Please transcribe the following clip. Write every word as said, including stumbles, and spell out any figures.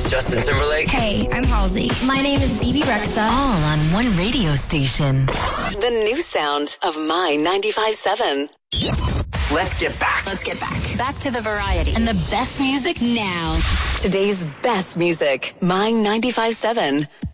is Justin Timberlake. Hey, I'm Halsey. My name is Bebe Rexha. All on one radio station. The new sound of My ninety-five point seven. Let's get back. Let's get back. Back to the variety. And the best music now. Today's best music. My ninety-five point seven.